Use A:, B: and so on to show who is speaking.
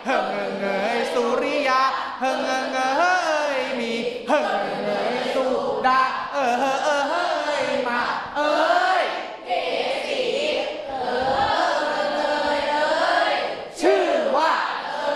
A: เฮงเงยสุริยะเฮงเง